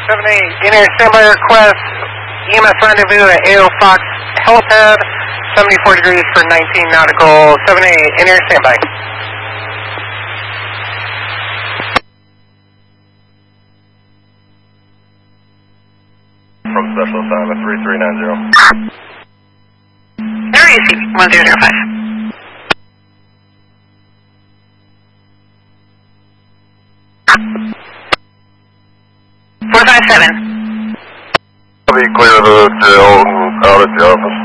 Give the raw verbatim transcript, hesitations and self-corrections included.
seven eight, in-air standby request, E M S rendezvous at A O Fox helipad, seventy-four degrees for nineteen nautical, seven eight, in-air standby. From special assignment three three nine zero. No receive, one zero zero five. four five seven. I'll be clear of the jail and out at the office.